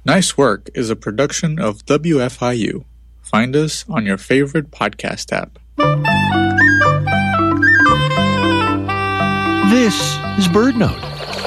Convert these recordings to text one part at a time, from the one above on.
Nice Work is a production of WFIU. Find us on your favorite podcast app. This is BirdNote.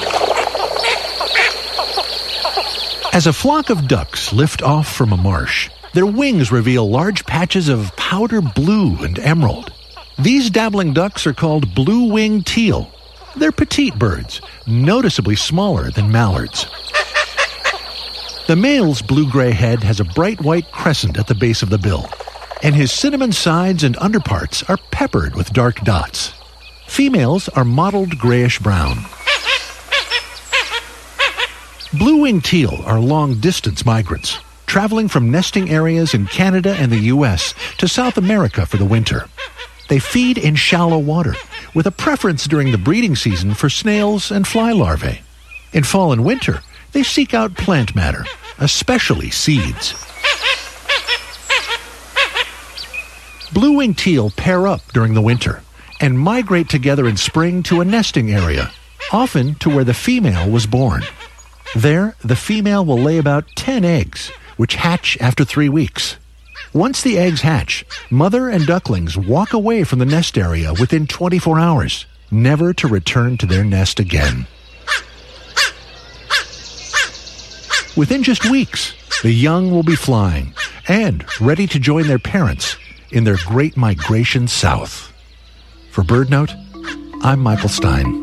As a flock of ducks lift off from a marsh, their wings reveal large patches of powder blue and emerald. These dabbling ducks are called blue-winged teal. They're petite birds, noticeably smaller than mallards. The male's blue-gray head has a bright white crescent at the base of the bill, and his cinnamon sides and underparts are peppered with dark dots. Females are mottled grayish-brown. Blue-winged teal are long-distance migrants, traveling from nesting areas in Canada and the U.S. to South America for the winter. They feed in shallow water, with a preference during the breeding season for snails and fly larvae. In fall and winter, they seek out plant matter, especially seeds. Blue-winged teal pair up during the winter and migrate together in spring to a nesting area, often to where the female was born. There, the female will lay about 10 eggs, which hatch after 3 weeks. Once the eggs hatch, mother and ducklings walk away from the nest area within 24 hours, never to return to their nest again. Within just weeks, the young will be flying and ready to join their parents in their great migration south. For BirdNote, I'm Michael Stein.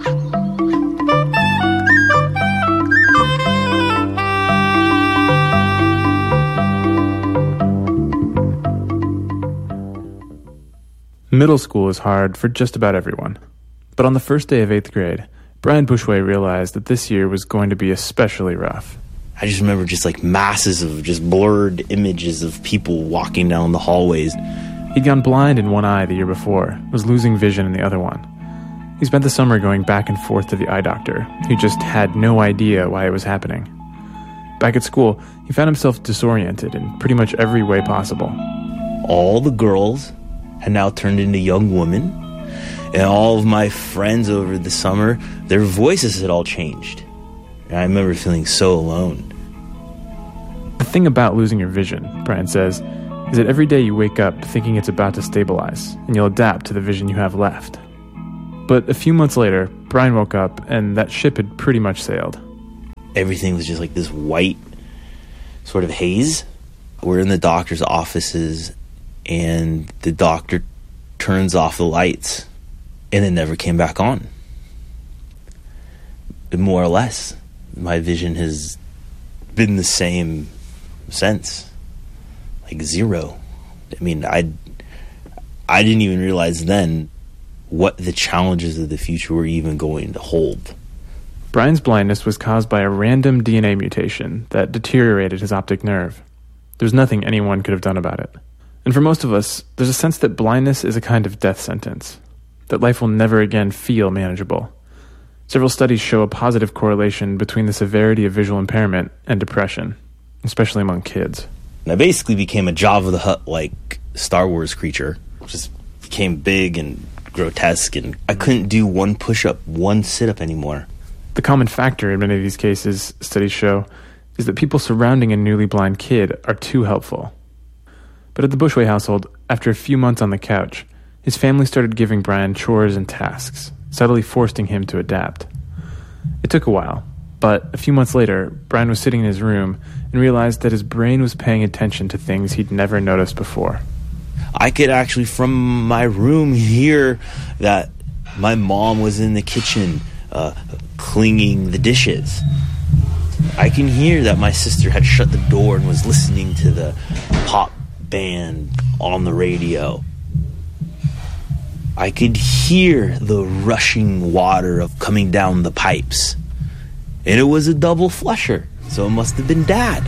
Middle school is hard for just about everyone. But on the first day of 8th grade, Brian Bushway realized that this year was going to be especially rough. I just remember just like masses of just blurred images of people walking down the hallways. He'd gone blind in one eye the year before, was losing vision in the other one. He spent the summer going back and forth to the eye doctor, who just had no idea why it was happening. Back at school, he found himself disoriented in pretty much every way possible. All the girls had now turned into young women, and all of my friends over the summer, their voices had all changed. And I remember feeling so alone. The thing about losing your vision, Brian says, is that every day you wake up thinking it's about to stabilize, and you'll adapt to the vision you have left. But a few months later, Brian woke up, and that ship had pretty much sailed. Everything was just like this white sort of haze. We're in the doctor's offices, and the doctor turns off the lights, and it never came back on. But more or less, my vision has been the same since. Like zero. I mean, I didn't even realize then what the challenges of the future were even going to hold. Brian's blindness was caused by a random DNA mutation that deteriorated his optic nerve. There's nothing anyone could have done about it. And for most of us, there's a sense that blindness is a kind of death sentence, that life will never again feel manageable. Several studies show a positive correlation between the severity of visual impairment and depression, especially among kids. And I basically became a Jabba the Hutt-like Star Wars creature. Just became big and grotesque, and I couldn't do one push-up, one sit-up anymore. The common factor in many of these cases, studies show, is that people surrounding a newly blind kid are too helpful. But at the Bushway household, after a few months on the couch, his family started giving Brian chores and tasks, subtly forcing him to adapt. It took a while, but a few months later, Brian was sitting in his room and realized that his brain was paying attention to things he'd never noticed before. I could actually, from my room, hear that my mom was in the kitchen cleaning the dishes. I can hear that my sister had shut the door and was listening to the pop band on the radio. I could hear the rushing water of coming down the pipes. And it was a double flusher, so it must have been Dad.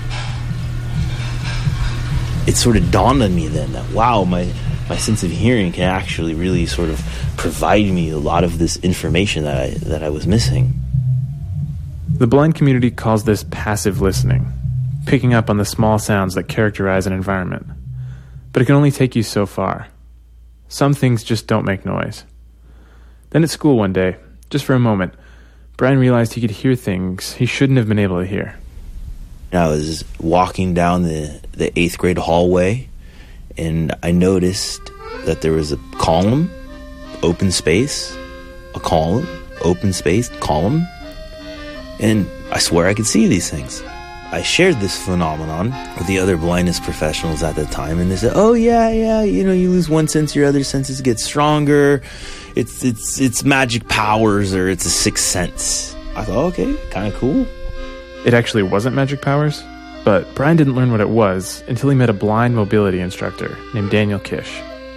It sort of dawned on me then that, wow, my sense of hearing can actually really sort of provide me a lot of this information that I was missing. The blind community calls this passive listening, picking up on the small sounds that characterize an environment. But it can only take you so far. Some things just don't make noise. Then at school one day, just for a moment, Brian realized he could hear things he shouldn't have been able to hear. I was walking down the 8th grade hallway, and I noticed that there was a column, open space, a column, open space, column, and I swear I could see these things. I shared this phenomenon with the other blindness professionals at the time, and they said, "Oh yeah, you lose one sense, your other senses get stronger. It's magic powers, or it's a sixth sense." I thought, okay, kind of cool. It actually wasn't magic powers, but Brian didn't learn what it was until he met a blind mobility instructor named Daniel Kish.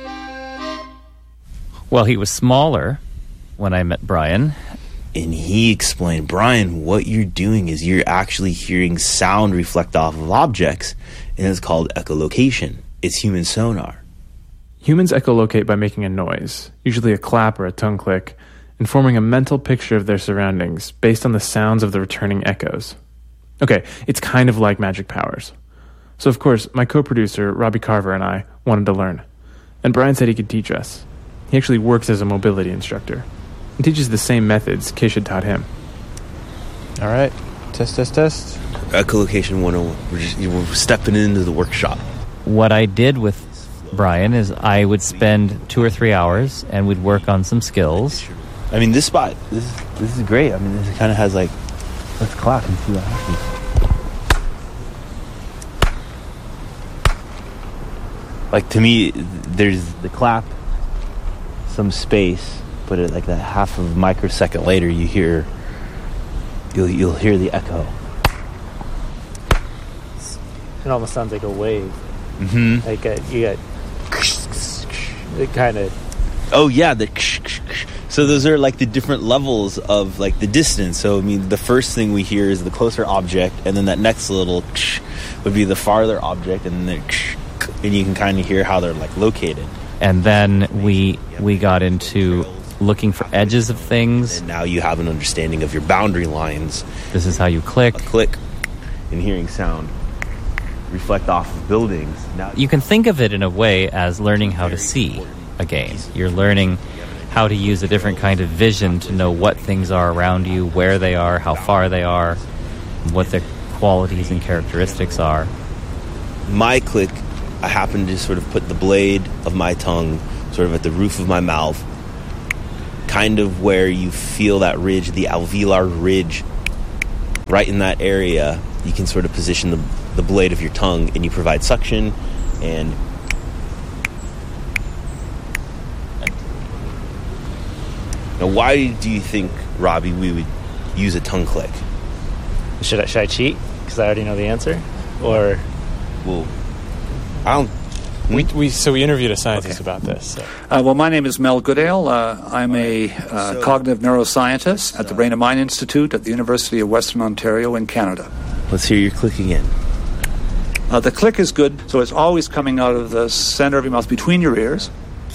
Well, he was smaller when I met Brian. And he explained, "Brian, what you're doing is you're actually hearing sound reflect off of objects, and it's called echolocation. It's human sonar." Humans echolocate by making a noise, usually a clap or a tongue click, and forming a mental picture of their surroundings based on the sounds of the returning echoes. Okay, it's kind of like magic powers. So of course, my co-producer, Robbie Carver, and I wanted to learn. And Brian said he could teach us. He actually works as a mobility instructor and teaches the same methods Kish had taught him. All right, test. Echolocation 101. We're stepping into the workshop. What I did with Brian is I would spend 2 or 3 hours and we'd work on some skills. I mean, this spot, this is great. I mean, this kind of has like, let's clap and see what happens. Like, to me, there's the clap, some space, but it, like that half of a microsecond later, you'll hear the echo. It almost sounds like a wave. Mm-hmm. Like you got it kind of. Oh yeah, so those are like the different levels of like the distance. So I mean, the first thing we hear is the closer object, and then that next little would be the farther object, and then and you can kind of hear how they're like located. And then we got into looking for edges of things. And now you have an understanding of your boundary lines. This is how you click. A click, and hearing sound reflect off of buildings. Now you can think of it in a way as learning how to see again. You're learning how to use a different kind of vision to know what things are around you, where they are, how far they are, what their qualities and characteristics are. My click, I happen to sort of put the blade of my tongue sort of at the roof of my mouth, kind of where you feel that ridge, the alveolar ridge, right in that area. You can sort of position the blade of your tongue, and you provide suction. And now, why do you think, Robbie, we would use a tongue click? Should I cheat because I already know the answer, or? Well, I don't. We interviewed a scientist about this. So. Well, my name is Mel Goodale. I'm a cognitive neuroscientist at the Brain and Mind Institute at the University of Western Ontario in Canada. Let's hear your clicking in. The click is good, so it's always coming out of the center of your mouth between your ears.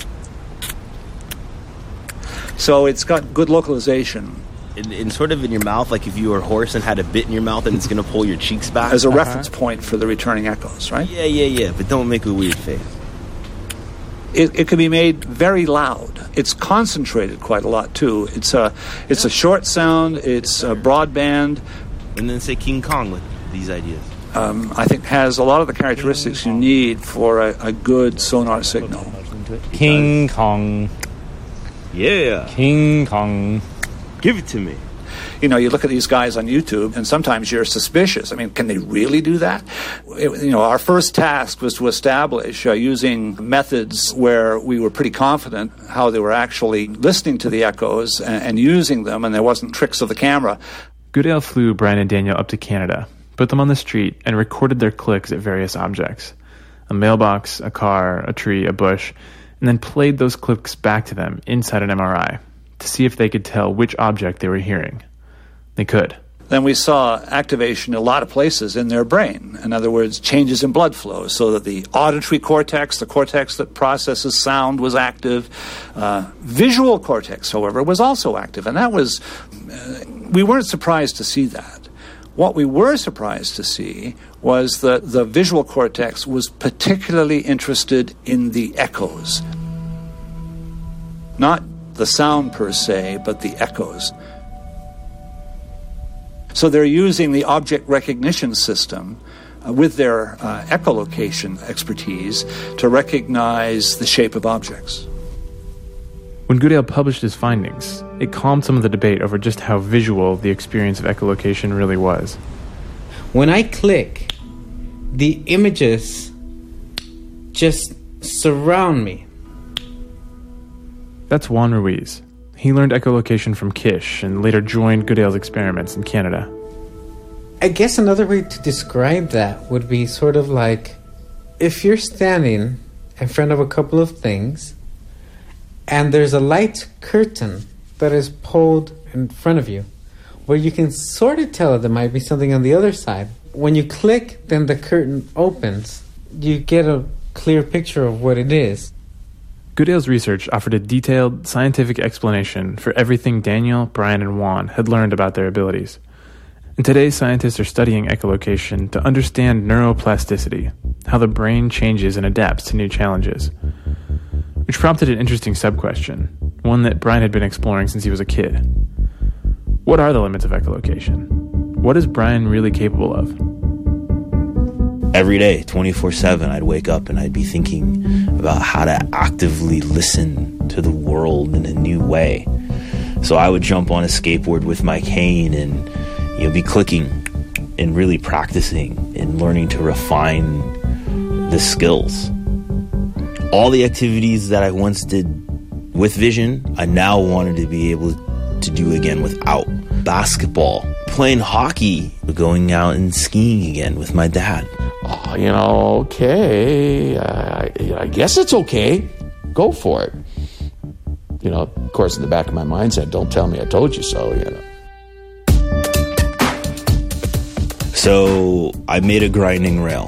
So it's got good localization. In sort of in your mouth, like if you were a horse and had a bit in your mouth and it's going to pull your cheeks back. As a reference point for the returning echoes, right? Yeah, but don't make a weird face. It can be made very loud. It's concentrated quite a lot, too. It's a short sound, it's broadband. And then say King Kong with these ideas. I think has a lot of the characteristics you need for a good sonar signal. King Kong. Yeah. King Kong. Give it to me. You know, you look at these guys on YouTube, and sometimes you're suspicious. I mean, can they really do that? Our first task was to establish, using methods where we were pretty confident how they were actually listening to the echoes and using them, and there wasn't tricks of the camera. Goodale flew Brian and Daniel up to Canada, put them on the street, and recorded their clicks at various objects. A mailbox, a car, a tree, a bush, and then played those clicks back to them inside an MRI to see if they could tell which object they were hearing. They could. Then we saw activation in a lot of places in their brain. In other words, changes in blood flow, so that the auditory cortex, the cortex that processes sound, was active. Visual cortex, however, was also active, and that was... we weren't surprised to see that. What we were surprised to see was that the visual cortex was particularly interested in the echoes. Not the sound per se, but the echoes. So they're using the object recognition system with their echolocation expertise to recognize the shape of objects. When Goodale published his findings, it calmed some of the debate over just how visual the experience of echolocation really was. When I click, the images just surround me. That's Juan Ruiz. He learned echolocation from Kish and later joined Goodale's experiments in Canada. I guess another way to describe that would be sort of like if you're standing in front of a couple of things and there's a light curtain that is pulled in front of you where you can sort of tell there might be something on the other side. When you click, then the curtain opens. You get a clear picture of what it is. Goodale's research offered a detailed, scientific explanation for everything Daniel, Brian, and Juan had learned about their abilities. And today, scientists are studying echolocation to understand neuroplasticity, how the brain changes and adapts to new challenges. Which prompted an interesting sub-question, one that Brian had been exploring since he was a kid. What are the limits of echolocation? What is Brian really capable of? Every day, 24/7, I'd wake up and I'd be thinking about how to actively listen to the world in a new way. So I would jump on a skateboard with my cane and be clicking and really practicing and learning to refine the skills. All the activities that I once did with vision, I now wanted to be able to do again without. Basketball, playing hockey, going out and skiing again with my dad. Okay, I guess it's okay. Go for it. Of course, in the back of my mind said, don't tell me I told you so, So I made a grinding rail.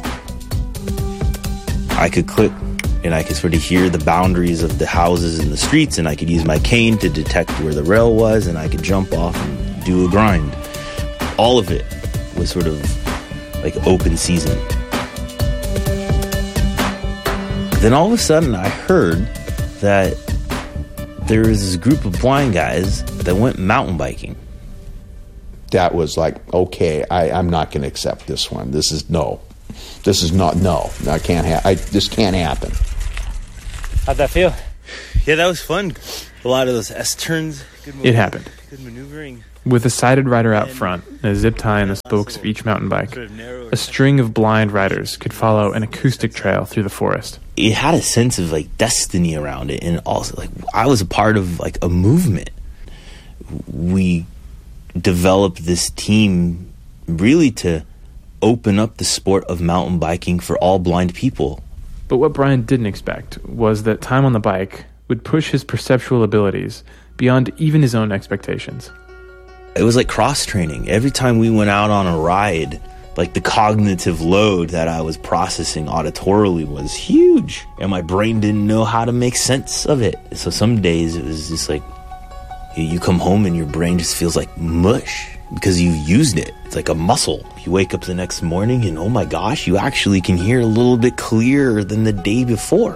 I could click and I could sort of hear the boundaries of the houses and the streets, and I could use my cane to detect where the rail was, and I could jump off and do a grind. All of it was sort of like open season. Then all of a sudden I heard that there was this group of blind guys that went mountain biking. That was like, okay, I'm not going to accept this one. This is no. This can't happen. How'd that feel? Yeah, that was fun. A lot of those S-turns. It happened. Good maneuvering. With a sighted rider out front and a zip tie in the spokes of each mountain bike, a string of blind riders could follow an acoustic trail through the forest. It had a sense of destiny around it, and also I was a part of a movement. We developed this team really to open up the sport of mountain biking for all blind people. But what Brian didn't expect was that time on the bike would push his perceptual abilities beyond even his own expectations. It was like cross-training. Every time we went out on a ride, the cognitive load that I was processing auditorily was huge. And my brain didn't know how to make sense of it. So some days it was just you come home and your brain just feels like mush because you've used it. It's like a muscle. You wake up the next morning and, oh my gosh, you actually can hear a little bit clearer than the day before.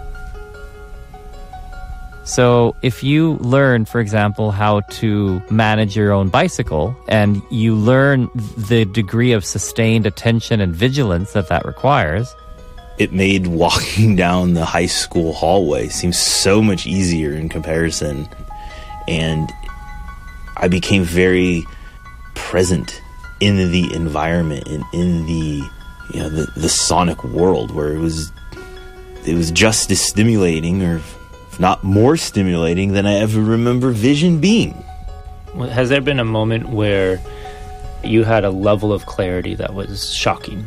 So if you learn, for example, how to manage your own bicycle, and you learn the degree of sustained attention and vigilance that requires, it made walking down the high school hallway seem so much easier in comparison. And I became very present in the environment and in the sonic world, where it was just as stimulating, or if not more stimulating, than I ever remember vision being. Has there been a moment where you had a level of clarity that was shocking?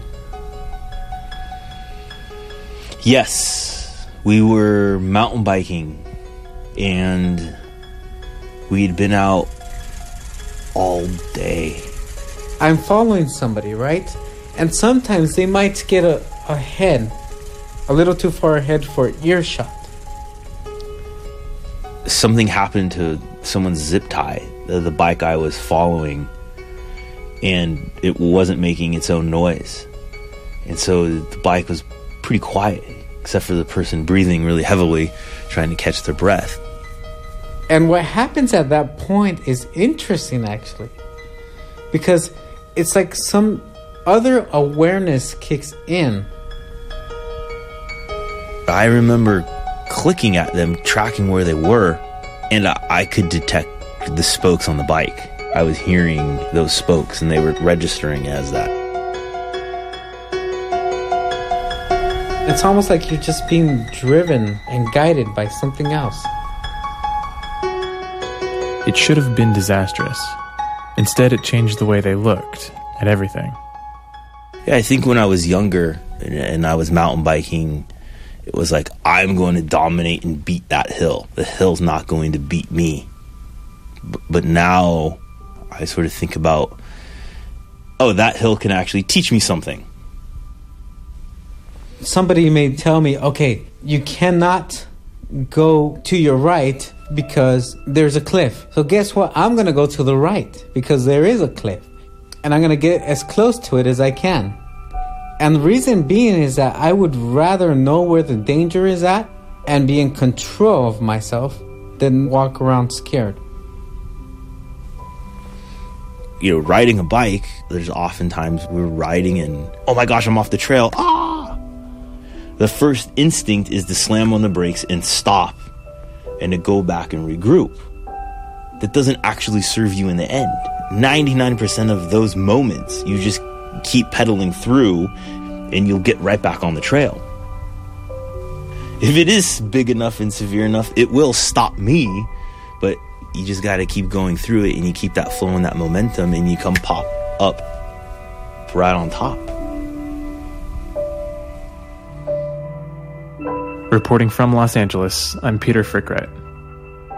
Yes. We were mountain biking, and we'd been out all day. I'm following somebody, right? And sometimes they might get ahead, a little too far ahead for earshot. Something happened to someone's zip tie, the bike I was following, and it wasn't making its own noise. And so the bike was pretty quiet, except for the person breathing really heavily, trying to catch their breath. And what happens at that point is interesting, actually. because it's like some other awareness kicks in. I remember clicking at them, tracking where they were, and I could detect the spokes on the bike. I was hearing those spokes, and they were registering as that. It's almost like you're just being driven and guided by something else. It should have been disastrous. Instead, it changed the way they looked at everything. Yeah, I think when I was younger and I was mountain biking, it was like, I'm going to dominate and beat that hill. The hill's not going to beat me. But now I sort of think about, oh, that hill can actually teach me something. Somebody may tell me, okay, you cannot go to your right because there's a cliff. So guess what? I'm going to go to the right because there is a cliff. And I'm going to get as close to it as I can. And the reason being is that I would rather know where the danger is at and be in control of myself than walk around scared. You know, riding a bike, there's oftentimes we're riding and, oh my gosh, I'm off the trail. Ah! The first instinct is to slam on the brakes and stop and to go back and regroup. That doesn't actually serve you in the end. 99% of those moments, you just keep pedaling through and you'll get right back on the trail. If it is big enough and severe enough, it will stop me, but you just got to keep going through it, and you keep that flow and that momentum, and you come pop up right on top. Reporting from Los Angeles, I'm Peter Frickret.